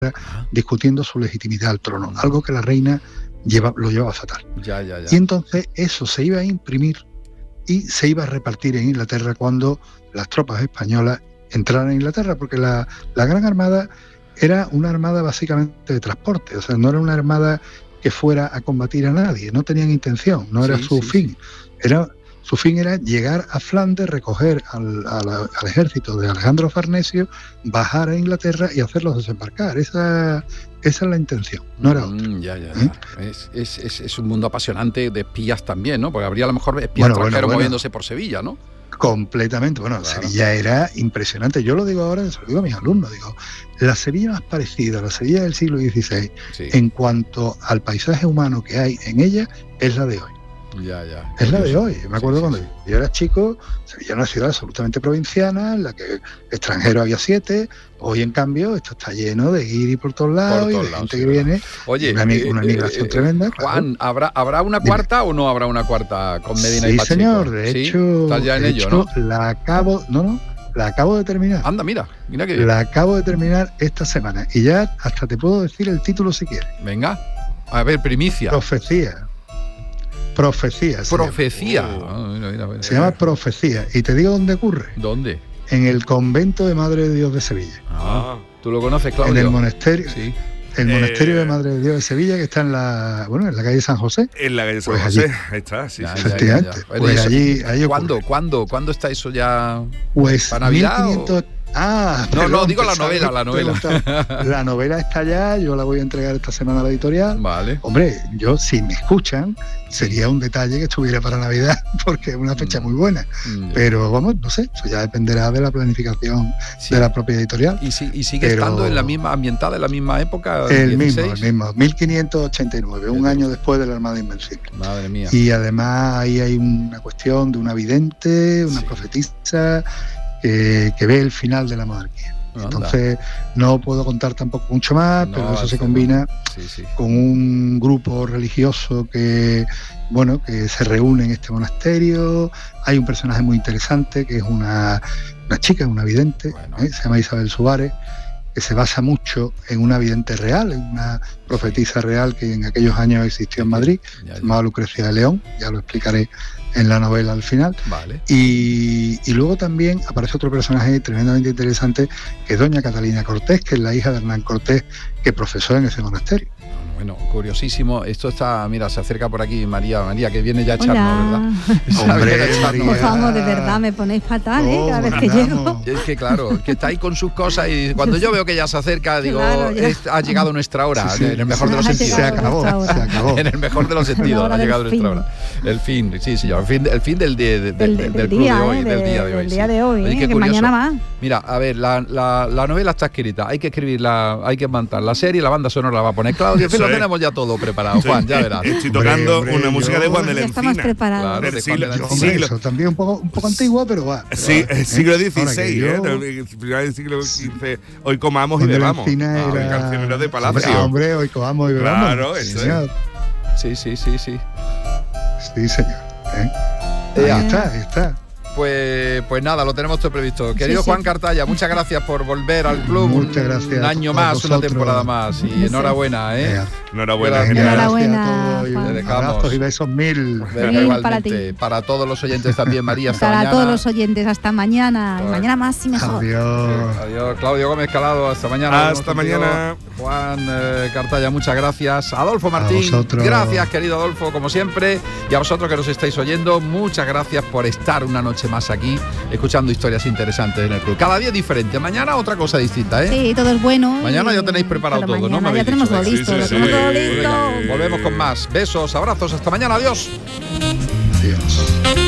discutiendo su legitimidad al trono, algo que la reina lo llevaba fatal. Ya. Y entonces eso se iba a imprimir y se iba a repartir en Inglaterra cuando las tropas españolas entraran en Inglaterra, porque la Gran Armada era una armada básicamente de transporte, o sea, no era una armada que fuera a combatir a nadie, no tenían intención, no era su fin. Su fin era llegar a Flandes, recoger al ejército de Alejandro Farnesio, bajar a Inglaterra y hacerlos desembarcar. Esa es la intención, no era otra. Ya. Es un mundo apasionante de espías también, ¿no? Porque habría a lo mejor espías extranjeros moviéndose por Sevilla, ¿no? Completamente. Bueno, claro. Sevilla era impresionante. Yo lo digo ahora, se lo digo a mis alumnos, la Sevilla más parecida a la Sevilla del siglo XVI, en cuanto al paisaje humano que hay en ella, es la de hoy. Ya. Es la de hoy. Me acuerdo cuando yo era chico, Sevilla era una ciudad absolutamente provinciana, en la que extranjeros había 7. Hoy, en cambio, esto está lleno de guiris por todos lados y de gente que viene. Oye, una migración tremenda. Juan, claro. ¿habrá una cuarta o no habrá una cuarta con Medina y Pacheco? Sí, señor. De hecho, estás ya en ello, ¿no? La acabo de terminar. Anda, mira que bien. La acabo de terminar esta semana. Y ya hasta te puedo decir el título si quieres. Venga. A ver, primicia. Profecía. Mira. Se llama Profecía. Y te digo dónde ocurre. ¿Dónde? En el convento de Madre de Dios de Sevilla. ¿Tú lo conoces, Claudio? En el monasterio. Sí. El monasterio de Madre de Dios de Sevilla, que está en la calle San José. En la calle San José, ahí está, sí. Efectivamente. Ya. Pues allí ¿Cuándo está eso ya? Pues ¿para Navidad? 1500... No, digo la novela. La novela está ya, yo la voy a entregar esta semana a la editorial. Vale. Hombre, si me escuchan, sería un detalle que estuviera para Navidad, porque es una fecha muy buena. Pero vamos, no sé, eso ya dependerá de la planificación de la propia editorial. ¿Y sigue estando en la misma, ambientada en la misma época? El mismo, 1589, un año después de la Armada Invencible. Madre mía. Y además ahí hay una cuestión de una vidente, una profetisa, que ve el final de la monarquía. Entonces no puedo contar tampoco mucho más, pero eso se combina con un grupo religioso que se reúne en este monasterio. Hay un personaje muy interesante que es una chica, una vidente, se llama Isabel Suárez, que se basa mucho en una vidente real, en una profetisa real que en aquellos años existió en Madrid, se llamaba Lucrecia de León, ya lo explicaré en la novela al final. Vale. Y luego también aparece otro personaje tremendamente interesante, que es doña Catalina Cortés, que es la hija de Hernán Cortés, que profesó en ese monasterio. Bueno, curiosísimo. Esto está, mira, se acerca por aquí María, que viene ya a echarnos, ¿verdad? Hombre, Pues vamos, de verdad, me ponéis fatal, cada vez que llego. Es que claro, que está ahí con sus cosas y cuando yo veo que ya se acerca, digo, ha llegado nuestra hora, en el mejor de los sentidos. Se acabó. En el mejor de los sentidos, ha llegado nuestra hora. El fin, sí, señor, el fin del día de hoy, del día de hoy. Que mañana va. Mira, a ver, la novela está escrita, hay que escribirla, hay que montar la serie, la banda sonora la va a poner Claudio, lo tenemos ya todo preparado, Juan, ya verás. Estoy tocando una música de Juan de la Encina. Estamos preparados. Claro, del siglo. También un poco antigua, pero va. Sí, el siglo XVI, final del siglo XV. Hoy comamos y bebamos. Cancionero de Palacio. Hombre, hoy comamos y bebamos. Claro, eso es. Sí. Sí, señor. Ahí está. Pues nada, lo tenemos todo previsto. Querido Juan Cartaya, muchas gracias por volver al club. Muchas gracias. Un año más, una temporada más. Y enhorabuena, Enhorabuena. Enhorabuena. Abrazos y besos mil. Igualmente. Para todos los oyentes también, María. Hasta mañana. Para todos los oyentes, hasta mañana. Mañana más y mejor. Adiós. Claudio Gómez Calado, hasta mañana. Hasta mañana. Juan Cartaya, muchas gracias. Adolfo Martín, gracias, querido Adolfo, como siempre. Y a vosotros que nos estáis oyendo, muchas gracias por estar una noche más aquí, escuchando historias interesantes en el club. Cada día diferente. Mañana otra cosa distinta, Sí, todo es bueno. Mañana ya tenéis preparado todo, ¿no? Ya tenemos todo listo. Volvemos con más. Besos, abrazos, hasta mañana. Adiós. Adiós.